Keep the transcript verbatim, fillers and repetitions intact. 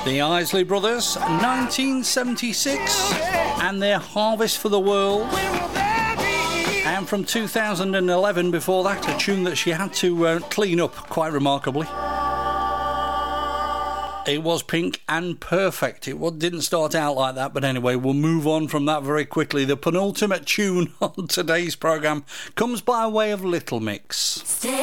The Isley Brothers, nineteen seventy-six, and their Harvest for the World. And from two thousand eleven, before that, a tune that she had to uh, clean up quite remarkably. It was Pink and Perfect. It didn't start out like that, but anyway, we'll move on from that very quickly. The penultimate tune on today's programme comes by way of Little Mix. Stay